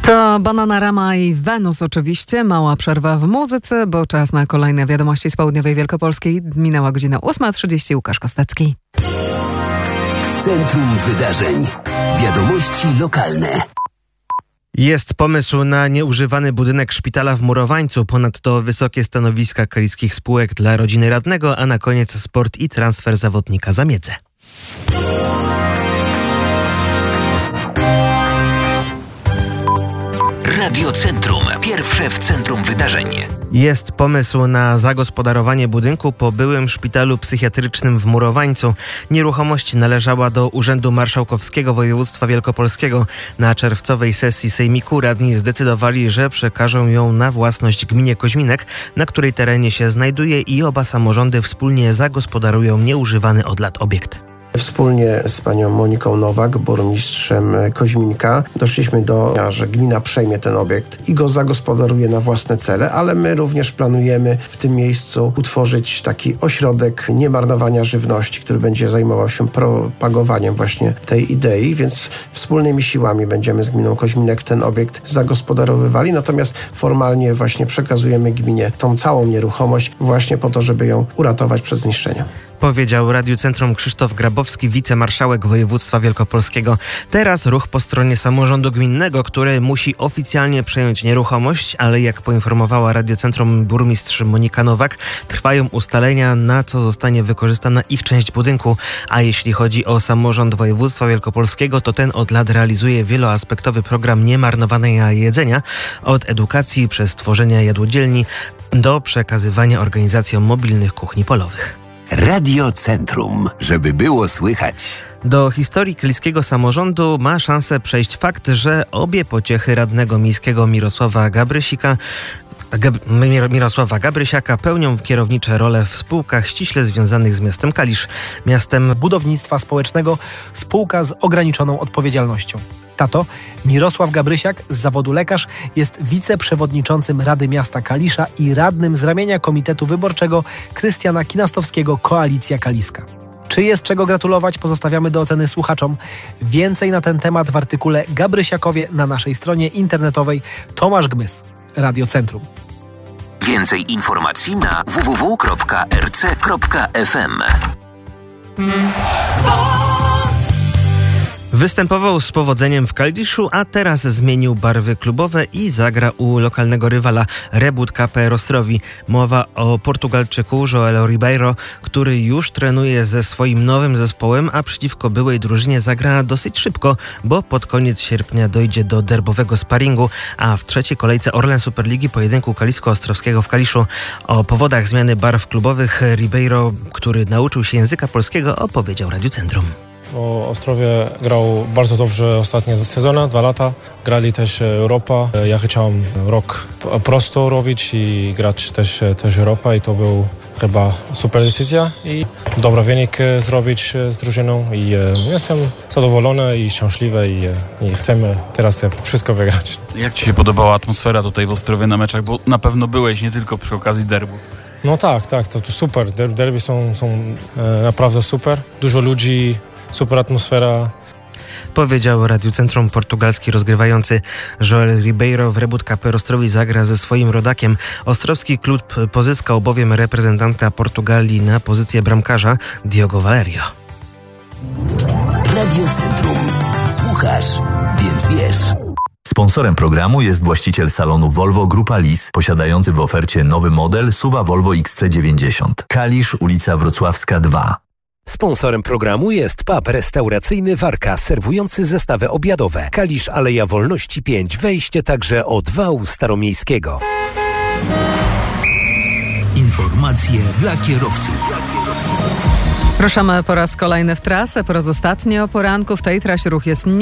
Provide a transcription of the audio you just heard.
To Bananarama i Wenus oczywiście. Mała przerwa w muzyce, bo czas na kolejne wiadomości z południowej Wielkopolskiej. Minęła godzina 8:30. Łukasz Kostecki. W centrum wydarzeń. Wiadomości lokalne. Jest pomysł na nieużywany budynek szpitala w Murowańcu, ponadto wysokie stanowiska kaliskich spółek dla rodziny radnego, a na koniec sport i transfer zawodnika za Miedzę. Radio Centrum. Pierwsze w centrum wydarzeń. Jest pomysł na zagospodarowanie budynku po byłym szpitalu psychiatrycznym w Murowańcu. Nieruchomość należała do Urzędu Marszałkowskiego Województwa Wielkopolskiego. Na czerwcowej sesji sejmiku radni zdecydowali, że przekażą ją na własność gminie Koźminek, na której terenie się znajduje, i oba samorządy wspólnie zagospodarują nieużywany od lat obiekt. Wspólnie z panią Moniką Nowak, burmistrzem Koźminka, doszliśmy do, że gmina przejmie ten obiekt i go zagospodaruje na własne cele, ale my również planujemy w tym miejscu utworzyć taki ośrodek niemarnowania żywności, który będzie zajmował się propagowaniem właśnie tej idei, więc wspólnymi siłami będziemy z gminą Koźminek ten obiekt zagospodarowywali, natomiast formalnie właśnie przekazujemy gminie tą całą nieruchomość właśnie po to, żeby ją uratować przed zniszczeniem. Powiedział Radiu Centrum Krzysztof Grabowski, wicemarszałek województwa wielkopolskiego. Teraz ruch po stronie samorządu gminnego, który musi oficjalnie przejąć nieruchomość, ale jak poinformowała Radio Centrum burmistrz Monika Nowak, trwają ustalenia, na co zostanie wykorzystana ich część budynku. A jeśli chodzi o samorząd województwa wielkopolskiego, to ten od lat realizuje wieloaspektowy program niemarnowania jedzenia, od edukacji przez tworzenie jadłodzielni do przekazywania organizacjom mobilnych kuchni polowych. Radio Centrum, żeby było słychać. Do historii kaliskiego samorządu ma szansę przejść fakt, że obie pociechy radnego miejskiego Mirosława Gabrysiaka pełnią kierownicze role w spółkach ściśle związanych z miastem Kalisz. Miastem budownictwa społecznego, spółka z ograniczoną odpowiedzialnością. Tato, Mirosław Gabrysiak, z zawodu lekarz, jest wiceprzewodniczącym Rady Miasta Kalisza i radnym z ramienia Komitetu Wyborczego Krystiana Kinastowskiego Koalicja Kaliska. Czy jest czego gratulować, pozostawiamy do oceny słuchaczom. Więcej na ten temat w artykule Gabrysiakowie na naszej stronie internetowej. Tomasz Gmys, Radio Centrum. Więcej informacji na www.rc.fm. Występował z powodzeniem w Kaliszu, a teraz zmienił barwy klubowe i zagra u lokalnego rywala Rebut KP Rostrowi. Mowa o Portugalczyku Joel Ribeiro, który już trenuje ze swoim nowym zespołem, a przeciwko byłej drużynie zagra dosyć szybko, bo pod koniec sierpnia dojdzie do derbowego sparingu, a w trzeciej kolejce Orlen Superligi pojedynku Kalisko-Ostrowskiego w Kaliszu. O powodach zmiany barw klubowych Ribeiro, który nauczył się języka polskiego, opowiedział Radiu Centrum. Bo Ostrowie grał bardzo dobrze ostatnie sezony, 2 lata. Grali też Europa. Ja chciałem rok prosto robić i grać też Europa i to był chyba super decyzja i dobry wynik zrobić z drużyną i jestem zadowolony i szczęśliwy i chcemy teraz wszystko wygrać. Jak Ci się podobała atmosfera tutaj w Ostrowie na meczach, bo na pewno byłeś nie tylko przy okazji derbów. No tak, to super. Derby są naprawdę super. Dużo ludzi, super atmosfera. Powiedział Radiu Centrum portugalski rozgrywający. Joel Ribeiro w Rebut KP Rostrowi zagra ze swoim rodakiem. Ostrowski klub pozyskał bowiem reprezentanta Portugalii na pozycję bramkarza Diogo Valerio. Radio Centrum. Słuchasz, więc wiesz. Sponsorem programu jest właściciel salonu Volvo Grupa Lis, posiadający w ofercie nowy model SUV Volvo XC90. Kalisz, ulica Wrocławska 2. Sponsorem programu jest pub restauracyjny Warka, serwujący zestawy obiadowe. Kalisz, Aleja Wolności 5, wejście także od wału staromiejskiego. Informacje dla kierowców. Ruszamy po raz kolejny w trasę, po raz ostatni o poranku. W tej trasie ruch jest